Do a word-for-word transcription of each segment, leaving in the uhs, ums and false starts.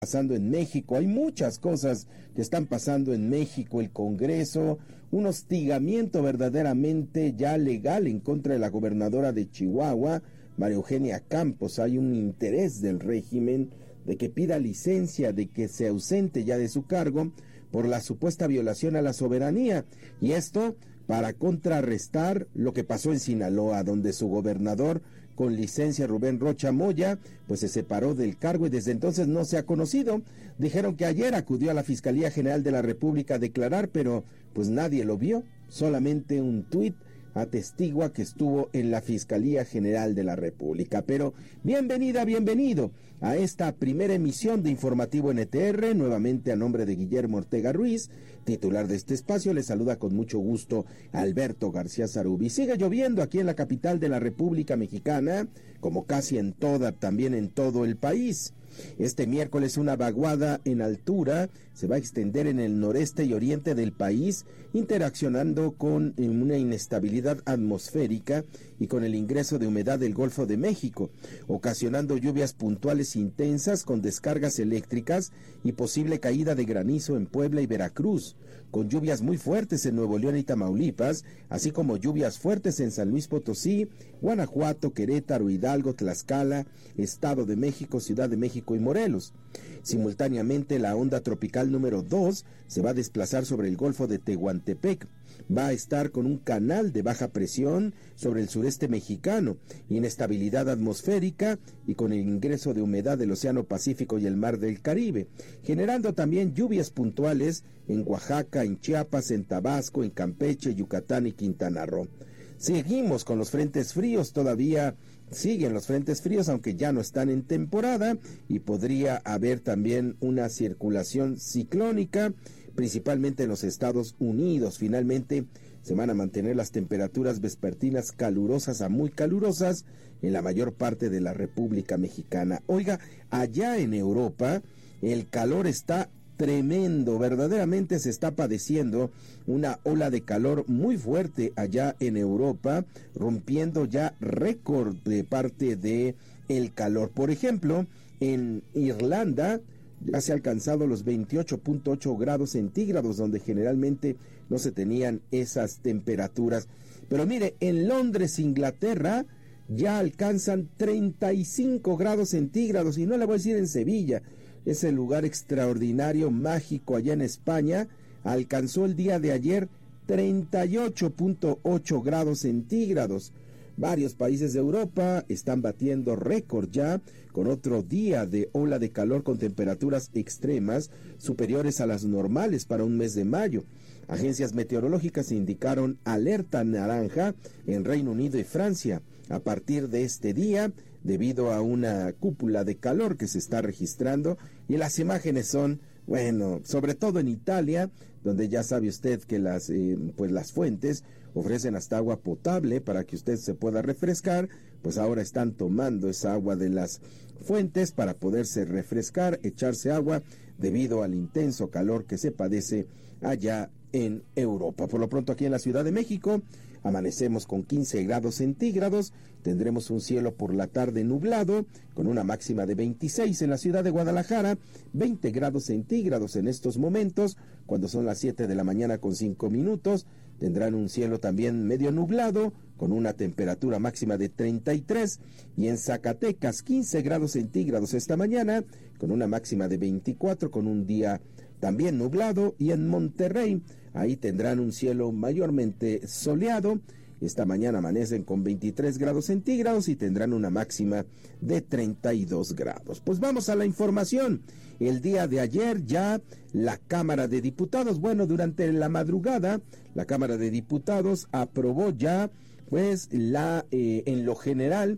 pasando en México. Hay muchas cosas que están pasando en México, el Congreso, un hostigamiento verdaderamente ya legal en contra de la gobernadora de Chihuahua, María Eugenia Campos. Hay un interés del régimen de que pida licencia, de que se ausente ya de su cargo por la supuesta violación a la soberanía, y esto para contrarrestar lo que pasó en Sinaloa, donde su gobernador con licencia, Rubén Rocha Moya, pues se separó del cargo y desde entonces no se ha conocido. Dijeron que ayer acudió a la Fiscalía General de la República a declarar, pero pues nadie lo vio, solamente un tuit atestigua que estuvo en la Fiscalía General de la República. Pero bienvenida, bienvenido a esta primera emisión de Informativo N T R, nuevamente a nombre de Guillermo Ortega Ruiz, titular de este espacio. Le saluda con mucho gusto Alberto García Zarubi. Sigue lloviendo aquí en la capital de la República Mexicana, como casi en toda, también en todo el país. Este miércoles una vaguada en altura se va a extender en el noreste y oriente del país, interaccionando con una inestabilidad atmosférica y con el ingreso de humedad del Golfo de México, ocasionando lluvias puntuales intensas con descargas eléctricas y posible caída de granizo en Puebla y Veracruz, con lluvias muy fuertes en Nuevo León y Tamaulipas, así como lluvias fuertes en San Luis Potosí, Guanajuato, Querétaro, Hidalgo, Tlaxcala, Estado de México, Ciudad de México y Morelos. Simultáneamente, la onda tropical número dos se va a desplazar sobre el Golfo de Tehuantepec. Va a estar con un canal de baja presión sobre el sureste mexicano, inestabilidad atmosférica y con el ingreso de humedad del Océano Pacífico y el Mar del Caribe, generando también lluvias puntuales en Oaxaca, en Chiapas, en Tabasco, en Campeche, Yucatán y Quintana Roo. Seguimos con los frentes fríos, todavía siguen los frentes fríos, aunque ya no están en temporada, y podría haber también una circulación ciclónica, principalmente en los Estados Unidos. Finalmente, se van a mantener las temperaturas vespertinas calurosas a muy calurosas en la mayor parte de la República Mexicana. Oiga, allá en Europa, el calor está tremendo, verdaderamente se está padeciendo una ola de calor muy fuerte allá en Europa, rompiendo ya récord de parte de el calor. Por ejemplo, en Irlanda ya se ha alcanzado los veintiocho punto ocho grados centígrados, donde generalmente no se tenían esas temperaturas. Pero mire, en Londres, Inglaterra, ya alcanzan treinta y cinco grados centígrados, y no le voy a decir en Sevilla, ese lugar extraordinario, mágico allá en España, alcanzó el día de ayer treinta y ocho punto ocho grados centígrados. Varios países de Europa están batiendo récord ya, con otro día de ola de calor con temperaturas extremas superiores a las normales para un mes de mayo. Agencias meteorológicas indicaron alerta naranja en Reino Unido y Francia a partir de este día, debido a una cúpula de calor que se está registrando, y las imágenes son, bueno, sobre todo en Italia, donde ya sabe usted que las, eh, pues las fuentes ofrecen hasta agua potable para que usted se pueda refrescar. Pues ahora están tomando esa agua de las fuentes para poderse refrescar, echarse agua, debido al intenso calor que se padece allá en Europa. Por lo pronto, aquí en la Ciudad de México amanecemos con quince grados centígrados, tendremos un cielo por la tarde nublado, con una máxima de veintiséis. En la ciudad de Guadalajara, veinte grados centígrados en estos momentos, cuando son las siete de la mañana con cinco minutos, tendrán un cielo también medio nublado, con una temperatura máxima de treinta y tres, y en Zacatecas, quince grados centígrados esta mañana, con una máxima de veinticuatro, con un día también nublado, y en Monterrey, ahí tendrán un cielo mayormente soleado. Esta mañana amanecen con veintitrés grados centígrados y tendrán una máxima de treinta y dos grados. Pues vamos a la información. El día de ayer ya la Cámara de Diputados, bueno, durante la madrugada, la Cámara de Diputados aprobó ya, pues, la eh, en lo general,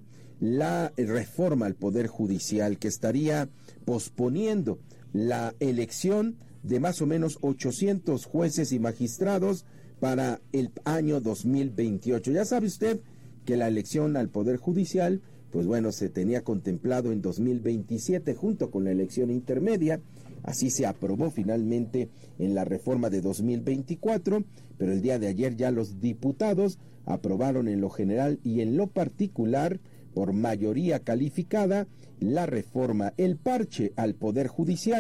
la reforma al Poder Judicial, que estaría posponiendo la elección de más o menos ochocientos jueces y magistrados para el año dos mil veintiocho. Ya sabe usted que la elección al Poder Judicial, pues bueno, se tenía contemplado en dos mil veintisiete junto con la elección intermedia. Así se aprobó finalmente en la reforma de dos mil veinticuatro, pero el día de ayer ya los diputados aprobaron en lo general y en lo particular, por mayoría calificada, la reforma, el parche al Poder Judicial.